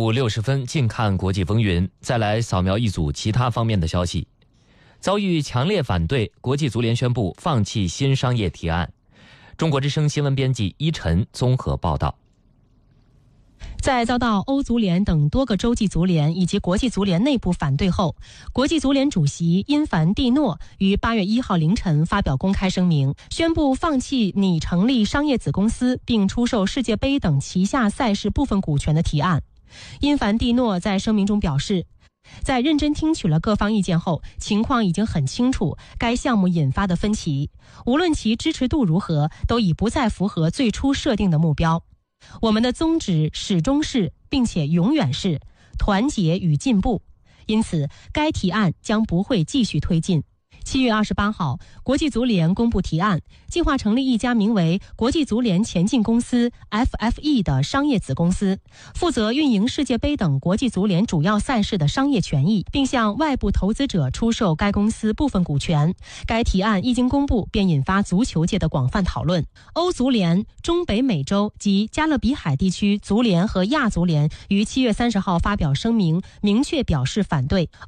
午60分，近看国际风云。再来扫描一组其他方面的消息。遭遇强烈反对，国际足联宣布放弃新商业提案。中国之声新闻编辑依晨综合报道。 在遭到欧足联等多个洲际足联以及国际足联内部反对后，国际足联主席因凡蒂诺于8月1号凌晨发表公开声明，宣布放弃拟成立商业子公司并出售世界杯等旗下赛事部分股权的提案。因凡蒂诺在声明中表示，在认真听取了各方意见后，情况已经很清楚该项目引发的分歧，无论其支持度如何，都已不再符合最初设定的目标。我们的宗旨始终是，并且永远是团结与进步，因此该提案将不会继续推进。7月28号，国际足联公布提案，计划成立一家名为国际足联前进公司 FFE 的商业子公司，负责运营世界杯等国际足联主要赛事的商业权益，并向外部投资者出售该公司部分股权。该提案一经公布，便引发足球界的广泛讨论。欧足联、中北美洲及加勒比海地区足联和亚足联于7月30号发表声明，明确表示反对。